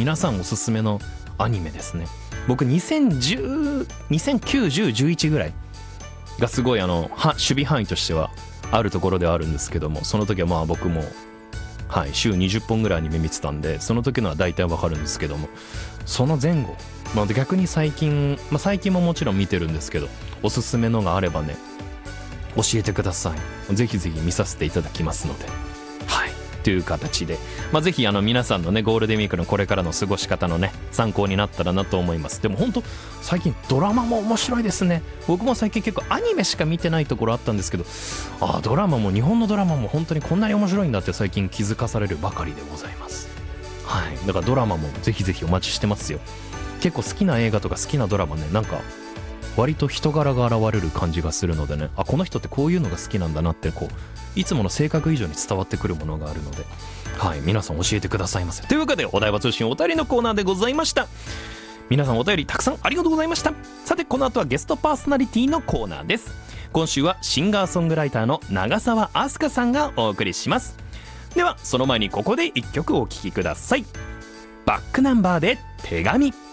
皆さんおすすめのアニメですね。僕2009、10、11ぐらいがすごい守備範囲としてはあるところではあるんですけども、その時はまあ僕も週20本ぐらいアニメ見てたんで、その時のは大体わかるんですけども、その前後、逆に最近ももちろん見てるんですけど、おすすめのがあればね教えてください。ぜひぜひ見させていただきますので、という形で、ぜひ皆さんのねゴールデンウィークのこれからの過ごし方のね参考になったらなと思います。でも本当最近ドラマも面白いですね。僕も最近結構アニメしか見てないところあったんですけど、ドラマも日本のドラマも本当にこんなに面白いんだって最近気づかされるばかりでございます。だからドラマもぜひぜひお待ちしてますよ。結構好きな映画とか好きなドラマね、なんか割と人柄が現れる感じがするのでね、この人ってこういうのが好きなんだなっていつもの性格以上に伝わってくるものがあるので、皆さん教えてくださいませ。というわけでお台場通信お便りのコーナーでございました。皆さんお便りたくさんありがとうございました。さてこの後はゲストパーソナリティのコーナーです。今週はシンガーソングライターの長澤飛鳥さんがお送りします。ではその前にここで一曲お聴きください。バックナンバーで手紙。